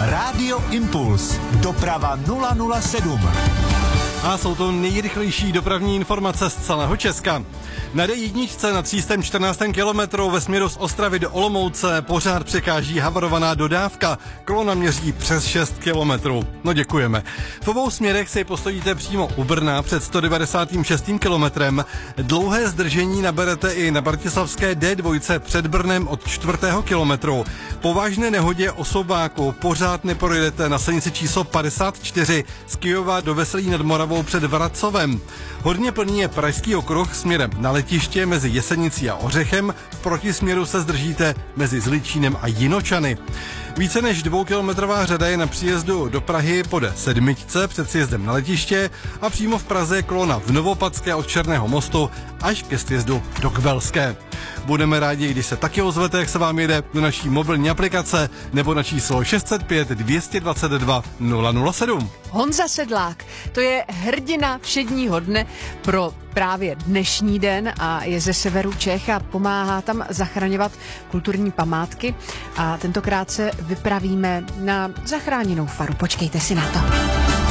Rádio Impuls. Doprava 007. A jsou to nejrychlejší dopravní informace z celého Česka. Na D1 na 314. kilometru ve směru z Ostravy do Olomouce pořád překáží havarovaná dodávka. Kolona měří přes 6 kilometrů. No děkujeme. V obou směrech si postojíte přímo u Brna před 196. kilometrem. Dlouhé zdržení naberete i na bratislavské D2 před Brnem od 4. kilometru. Po vážné nehodě osobáku pořád neprojedete na silnici číslo 54 z Kyjova do Veselí nad Moravou před Vracovem. Hodně plný je Pražský okruh směrem na letiště mezi Jesenicí a Ořechem, v protisměru se zdržíte mezi Zličínem a Jinočany. Více než 2kilometrová řada je na příjezdu do Prahy po D7 před sjezdem na letiště a přímo v Praze je kolona v Novopadské od Černého mostu až ke sjezdu do Kbelské. Budeme rádi, když se taky ozvete, jak se vám jede, do naší mobilní aplikace nebo na číslo 605 222 007. Honza Sedlák, to je hrdina všedního dne pro právě dnešní den a je ze severu Čech a pomáhá tam zachraňovat kulturní památky a tentokrát se vypravíme na zachráněnou faru. Počkejte si na to.